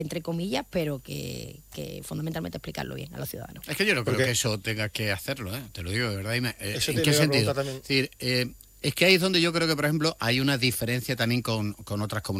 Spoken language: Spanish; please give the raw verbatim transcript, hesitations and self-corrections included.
entre comillas, pero que, que fundamentalmente explicarlo bien a los ciudadanos. Es que yo no creo Porque que eso tenga que hacerlo, ¿eh? Te lo digo de verdad. Y me, eh, Eso ¿En te qué iba a sentido? preguntar también. Es decir, eh, es que ahí es donde yo creo que, por ejemplo, hay una diferencia también con, con otras comunidades.